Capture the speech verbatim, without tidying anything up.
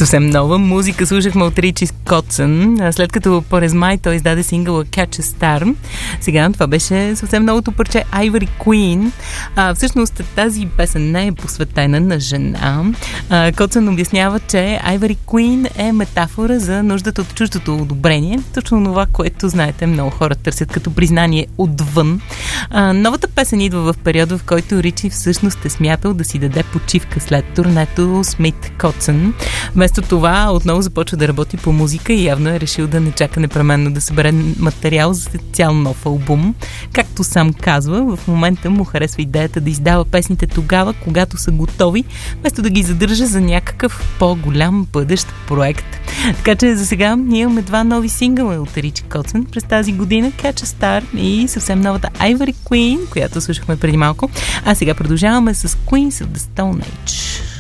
Съвсем нова музика слушахме от Ричи Котсън. След като през май той издаде сингъла Catch a Star. Сега това беше съвсем новото парче Ivory Queen. А, всъщност тази песен не е посветена на жена. А, Котсън обяснява, че Ivory Queen е метафора за нуждата от чуждото одобрение. Точно това, което знаете, много хора търсят като признание отвън. А, новата песен идва в периода, в който Ричи всъщност е смятал да си даде почивка след турнето Смит Котсън. Вместо това отново започва да работи по музика и явно е решил да не чака непременно да събере материал за цял нов албум. Както сам казва, в момента му харесва идеята да издава песните тогава, когато са готови, вместо да ги задържа за някакъв по-голям бъдещ проект. Така че за сега ние имаме два нови сингъла от Ричи Котсън през тази година, Catch a Star и съвсем новата Ivory Queen, която слушахме преди малко. А сега продължаваме с Queens of the Stone Age.